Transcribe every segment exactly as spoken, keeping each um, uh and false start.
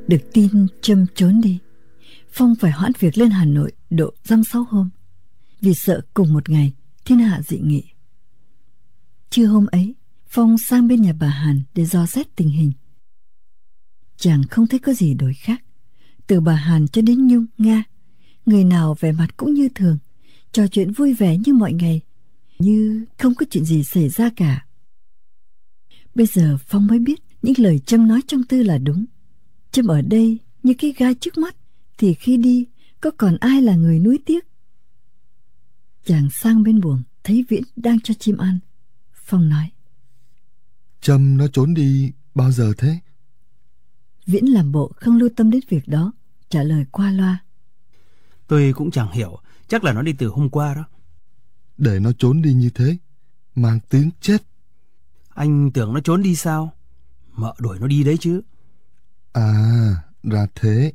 Được tin Trâm trốn đi, Phong phải hoãn việc lên Hà Nội độ dăm sáu hôm, vì sợ cùng một ngày thiên hạ dị nghị. Trưa hôm ấy, Phong sang bên nhà bà Hàn để dò xét tình hình. Chàng không thấy có gì đổi khác. Từ bà Hàn cho đến Nhung, Nga, người nào vẻ mặt cũng như thường, trò chuyện vui vẻ như mọi ngày, như không có chuyện gì xảy ra cả. Bây giờ Phong mới biết những lời Trâm nói trong thư là đúng. Trâm ở đây như cái gai trước mắt, thì khi đi có còn ai là người nuối tiếc. Chàng sang bên buồng thấy Viễn đang cho chim ăn. Phong nói: Trâm nó trốn đi bao giờ thế? Viễn làm bộ không lưu tâm đến việc đó, trả lời qua loa: Tôi cũng chẳng hiểu, chắc là nó đi từ hôm qua đó. Để nó trốn đi như thế, mang tiếng chết. Anh tưởng nó trốn đi sao? Mợ đuổi nó đi đấy chứ. À, ra thế.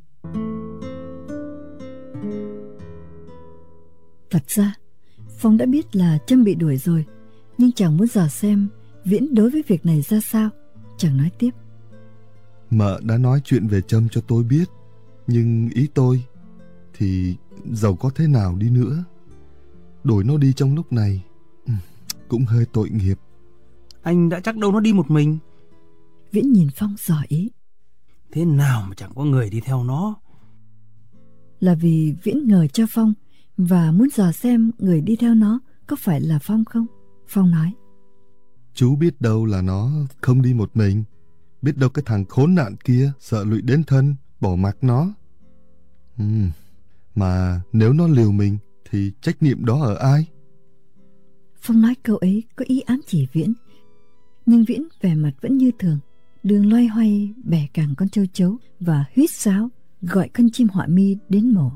Thật ra Phong đã biết là Trâm bị đuổi rồi, nhưng chàng muốn dò xem Viễn đối với việc này ra sao. Chàng nói tiếp: Mợ đã nói chuyện về Trâm cho tôi biết, nhưng ý tôi thì dầu có thế nào đi nữa, đuổi nó đi trong lúc này cũng hơi tội nghiệp. Anh đã chắc đâu nó đi một mình. Viễn nhìn Phong dò ý: Thế nào mà chẳng có người đi theo nó? Là vì Viễn ngờ cho Phong và muốn dò xem người đi theo nó có phải là Phong không. Phong nói: Chú biết đâu là nó không đi một mình. Biết đâu cái thằng khốn nạn kia sợ lụy đến thân, bỏ mặc nó. ừ. Mà nếu nó liều mình thì trách nhiệm đó ở ai? Phong nói câu ấy có ý ám chỉ Viễn, nhưng Viễn vẻ mặt vẫn như thường, đường loay hoay bẻ càng con châu chấu và huýt sáo gọi con chim họa mi đến mổ.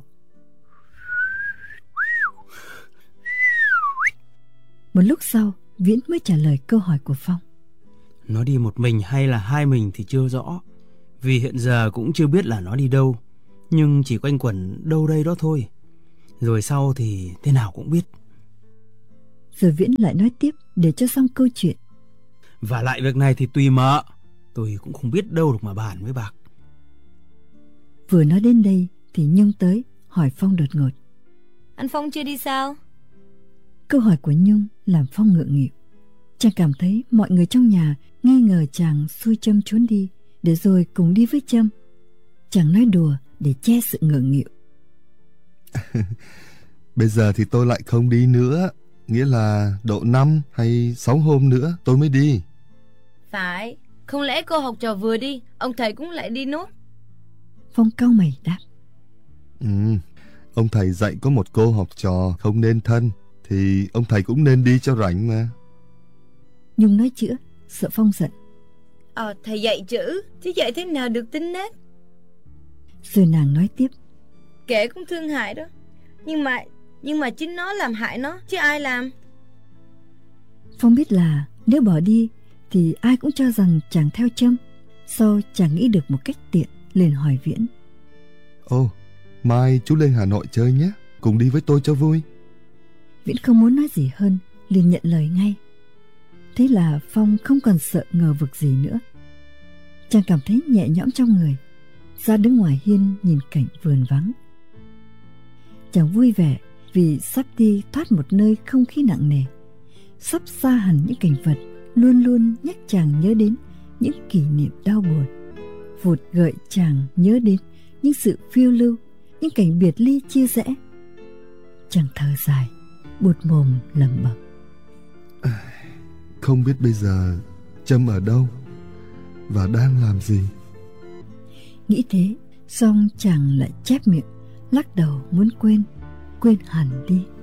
Một lúc sau, Viễn mới trả lời câu hỏi của Phong: Nó đi một mình hay là hai mình thì chưa rõ, vì hiện giờ cũng chưa biết là nó đi đâu, nhưng chỉ quanh quẩn đâu đây đó thôi. Rồi sau thì thế nào cũng biết. Rồi Viễn lại nói tiếp để cho xong câu chuyện: Và lại việc này thì tùy mợ, tôi cũng không biết đâu được mà bàn với bác. Vừa nói đến đây thì Nhung tới hỏi Phong đột ngột: Anh Phong chưa đi sao? Câu hỏi của Nhung làm Phong ngượng nghịu. Chàng cảm thấy mọi người trong nhà nghi ngờ chàng xui Trâm trốn đi để rồi cùng đi với Trâm. Chàng nói đùa để che sự ngượng nghịu. Bây giờ thì tôi lại không đi nữa, nghĩa là độ năm hay sáu hôm nữa tôi mới đi. Phải, không lẽ cô học trò vừa đi, ông thầy cũng lại đi nốt? Phong cau mày đáp: Ừ, ông thầy dạy có một cô học trò không nên thân, thì ông thầy cũng nên đi cho rảnh mà. Nhung nói chữa, sợ Phong giận: Ờ, thầy dạy chữ, chứ dạy thế nào được tính nết. Rồi nàng nói tiếp: Kể cũng thương hại đó, nhưng mà nhưng mà chính nó làm hại nó, chứ ai làm. Phong biết là nếu bỏ đi thì ai cũng cho rằng chàng theo Trâm. Sau chàng nghĩ được một cách tiện, liền hỏi Viễn: Ồ, mai chú lên Hà Nội chơi nhé, cùng đi với tôi cho vui. Viễn không muốn nói gì hơn, liền nhận lời ngay. Thế là Phong không còn sợ ngờ vực gì nữa. Chàng cảm thấy nhẹ nhõm trong người, ra đứng ngoài hiên nhìn cảnh vườn vắng. Chàng vui vẻ vì sắp đi thoát một nơi không khí nặng nề, sắp xa hẳn những cảnh vật luôn luôn nhắc chàng nhớ đến những kỷ niệm đau buồn, vụt gợi chàng nhớ đến những sự phiêu lưu, những cảnh biệt ly chia rẽ. Chàng thở dài, buột mồm lẩm bẩm: Không biết bây giờ Trâm ở đâu và đang làm gì. Nghĩ thế, xong chàng lại chép miệng, lắc đầu muốn quên, quên hẳn đi.